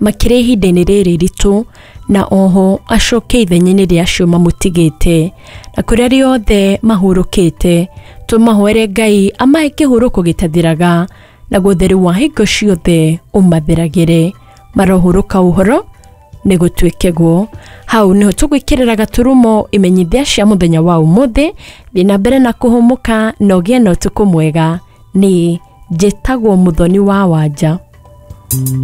makire ihinda-inĩ rĩrĩ ritũ na oho acoke ithenya-inĩ rĩa acio mamutigĩte na kũrĩa riothe mahurũkĩte tũmahoere Ngai amahe kĩhurũko gĩtathiraga na gũtheru wa hingo ciothe ũmatheragĩre marohurũka ũhoro nĩ gũtuĩke guo. Hau niho tũgwĩkĩrĩra gaturumo imenyithia cia mũthenya wa ũmũthĩ. Thiĩ na mbere na kũhũmũka na ũgĩe na ũtukũ mwega. Niĩ njĩtagwo Mũthoni wa Wanja.